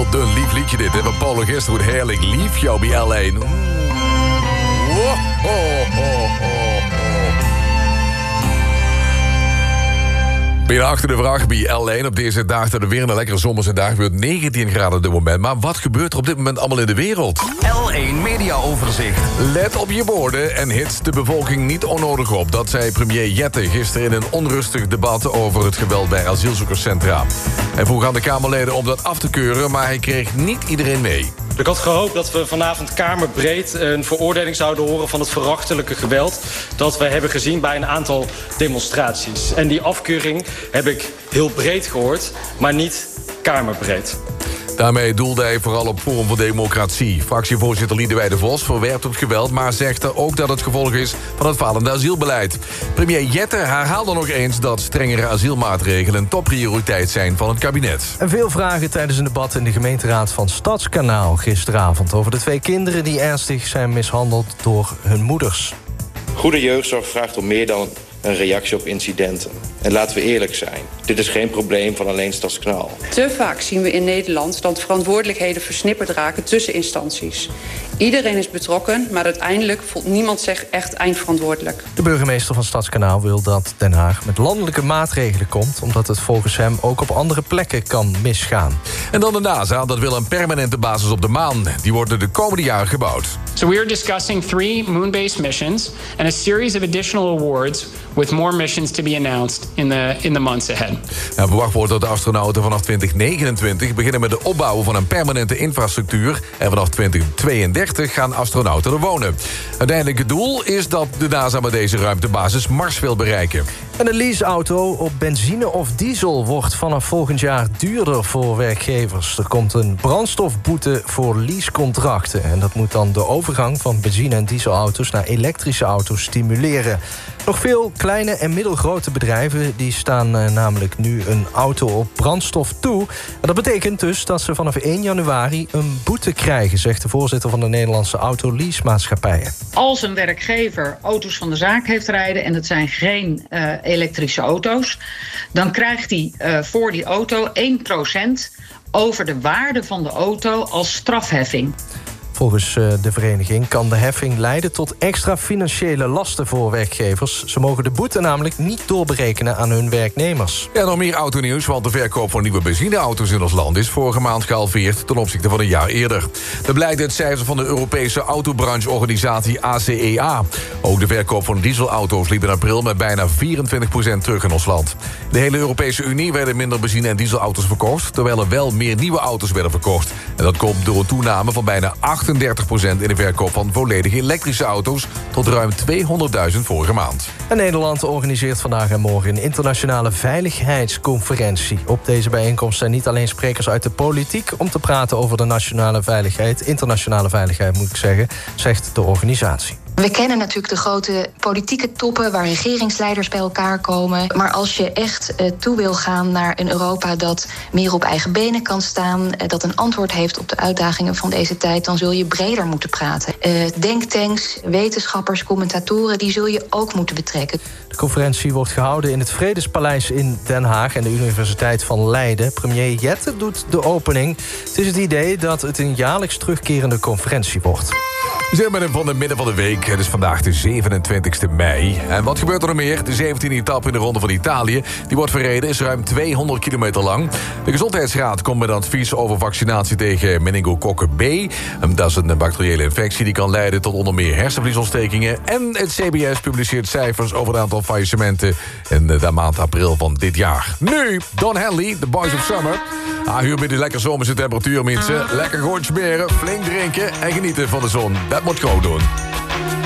Heel dun, lief liedje dit, hè? Van Paul Gisteren, heerlijk lief jou bij L1. Binnen achter de vraag bij L1 op deze dag dat er weer een lekkere zomerse dag wordt. 19 graden op dit moment. Maar wat gebeurt er op dit moment allemaal in de wereld? L1 Mediaoverzicht. Let op je woorden en hit de bevolking niet onnodig op. Dat zei premier Jette gisteren in een onrustig debat over het geweld bij asielzoekerscentra. Hij vroeg aan de Kamerleden om dat af te keuren, maar hij kreeg niet iedereen mee. Ik had gehoopt dat we vanavond kamerbreed een veroordeling zouden horen van het verachtelijke geweld dat we hebben gezien bij een aantal demonstraties. En die afkeuring heb ik heel breed gehoord, maar niet kamerbreed. Daarmee doelde hij vooral op Forum voor Democratie. Fractievoorzitter Liedewij de Vos verwerpt het geweld, maar zegt er ook dat het gevolg is van het falende asielbeleid. Premier Jette herhaalde nog eens dat strengere asielmaatregelen een topprioriteit zijn van het kabinet. En veel vragen tijdens een debat in de gemeenteraad van Stadskanaal gisteravond over de 2 kinderen die ernstig zijn mishandeld door hun moeders. Goede jeugdzorg vraagt om meer dan een reactie op incidenten. En laten we eerlijk zijn, dit is geen probleem van alleen Stadskanaal. Te vaak zien we in Nederland dat verantwoordelijkheden versnipperd raken tussen instanties. Iedereen is betrokken, maar uiteindelijk voelt niemand zich echt eindverantwoordelijk. De burgemeester van Stadskanaal wil dat Den Haag met landelijke maatregelen komt, omdat het volgens hem ook op andere plekken kan misgaan. En dan de NASA, dat wil een permanente basis op de maan. Die wordt de komende jaren gebouwd. So we are discussing 3 moon-based missions and a series of additional awards with more missions to be announced in the months ahead. Ja, verwacht wordt dat de astronauten vanaf 2029 beginnen met het opbouwen van een permanente infrastructuur. En vanaf 2032 gaan astronauten er wonen. Uiteindelijk het doel is dat de NASA met deze ruimtebasis Mars wil bereiken. En een leaseauto op benzine of diesel wordt vanaf volgend jaar duurder voor werkgevers. Er komt een brandstofboete voor leasecontracten. En dat moet dan de overgang van benzine- en dieselauto's naar elektrische auto's stimuleren. Nog veel kleine en middelgrote bedrijven die staan namelijk nu een auto op brandstof toe. En dat betekent dus dat ze vanaf 1 januari een boete krijgen, zegt de voorzitter van de Nederlandse autoleasemaatschappijen. Als een werkgever auto's van de zaak heeft rijden en het zijn geen elektrische auto's, dan krijgt hij voor die auto 1% over de waarde van de auto als strafheffing. Volgens de vereniging kan de heffing leiden tot extra financiële lasten voor werkgevers. Ze mogen de boete namelijk niet doorberekenen aan hun werknemers. Ja, nog meer autonieuws, want de verkoop van nieuwe benzineauto's in ons land is vorige maand gehalveerd ten opzichte van een jaar eerder. Dat blijkt uit cijfers van de Europese autobrancheorganisatie ACEA. Ook de verkoop van dieselauto's liep in april met bijna 24% terug in ons land. In de hele Europese Unie werden minder benzine- en dieselauto's verkocht, terwijl er wel meer nieuwe auto's werden verkocht. En dat komt door een toename van bijna 38% in de verkoop van volledig elektrische auto's tot ruim 200.000 vorige maand. En Nederland organiseert vandaag en morgen een internationale veiligheidsconferentie. Op deze bijeenkomst zijn niet alleen sprekers uit de politiek om te praten over de nationale veiligheid, internationale veiligheid moet ik zeggen, zegt de organisatie. We kennen natuurlijk de grote politieke toppen waar regeringsleiders bij elkaar komen. Maar als je echt toe wil gaan naar een Europa dat meer op eigen benen kan staan, dat een antwoord heeft op de uitdagingen van deze tijd, dan zul je breder moeten praten. Denktanks, wetenschappers, commentatoren, die zul je ook moeten betrekken. De conferentie wordt gehouden in het Vredespaleis in Den Haag en de Universiteit van Leiden. Premier Jette doet de opening. Het is het idee dat het een jaarlijks terugkerende conferentie wordt. We zijn met hem van de midden van de week. Het is vandaag de 27e mei. En wat gebeurt er nog meer? De 17e etappe in de Ronde van Italië. Die wordt verreden, is ruim 200 kilometer lang. De Gezondheidsraad komt met advies over vaccinatie tegen meningokokken B. Dat is een bacteriële infectie die kan leiden tot onder meer hersenvliesontstekingen. En het CBS publiceert cijfers over het aantal faillissementen in de maand april van dit jaar. Nu, Don Henley, The Boys of Summer. Hier met die lekker zomerse temperatuur, mensen. Lekker gewoon smeren, flink drinken en genieten van de zon. Dat moet gewoon doen.